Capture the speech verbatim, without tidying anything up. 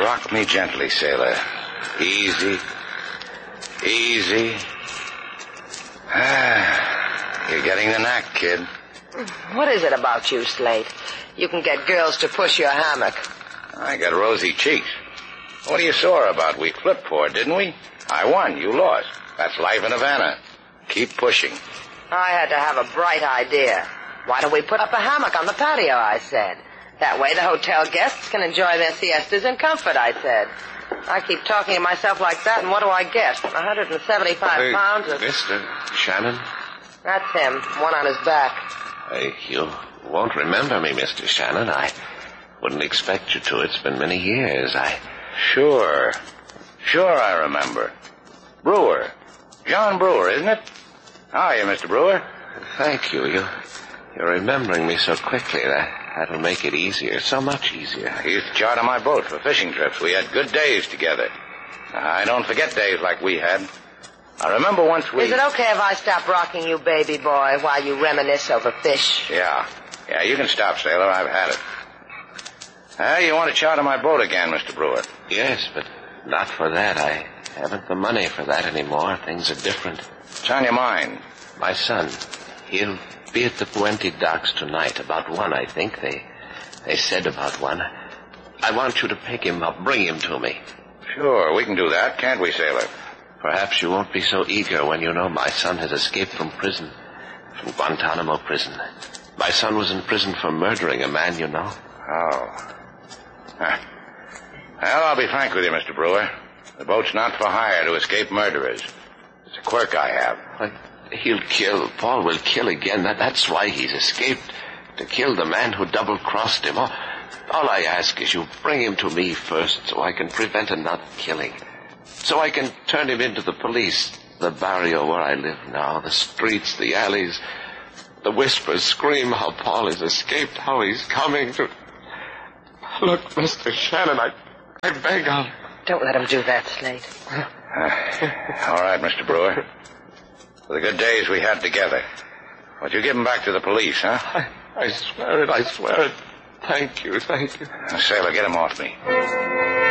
rock me gently, sailor. Easy. Easy. Ah, you're getting the knack, kid. What is it about you, Slate? You can get girls to push your hammock. I got rosy cheeks. What are you sore about? We flipped for it, didn't we? I won. You lost. That's life in Havana. Keep pushing. I had to have a bright idea. Why don't we put up a hammock on the patio, I said. That way the hotel guests can enjoy their siestas in comfort, I said. I keep talking to myself like that, and what do I get? one hundred seventy-five Hey, pounds of... Mister Shannon? That's him, one on his back. Hey, you won't remember me, Mister Shannon. I wouldn't expect you to. It's been many years. I... Sure. Sure I remember. Brewer. John Brewer, isn't it? How are you, Mister Brewer? Thank you. You, you're remembering me so quickly. That, that'll make it easier. So much easier. I used to charter my boat for fishing trips. We had good days together. I don't forget days like we had. I remember once we... Is it okay if I stop rocking you, baby boy, while you reminisce over fish? Yeah. Yeah, you can stop, sailor. I've had it. Uh, you want to charter my boat again, Mister Brewer? Yes, but not for that. I haven't the money for that anymore. Things are different. What's on your mind? My son, he'll be at the Puente docks tonight. About one, I think. They they said about one. I want you to pick him up. Bring him to me. Sure, we can do that, can't we, sailor? Perhaps you won't be so eager when you know my son has escaped from prison. From Guantanamo prison. My son was in prison for murdering a man, you know. Oh. Huh. Well, I'll be frank with you, Mister Brewer. The boat's not for hire to escape murderers. It's a quirk I have. But he'll kill. Paul will kill again. That, that's why he's escaped. To kill the man who double-crossed him. All, all I ask is you bring him to me first so I can prevent another killing. So I can turn him into the police. The barrio where I live now. The streets, the alleys. The whispers scream how Paul has escaped, how he's coming to... Look, Mister Shannon, I, I beg I'll... Don't let him do that, Slate. Uh, all right, Mister Brewer. For the good days we had together. But you give him back to the police, huh? I, I swear it, I swear it. Thank you, thank you. Now, sailor, get him off me.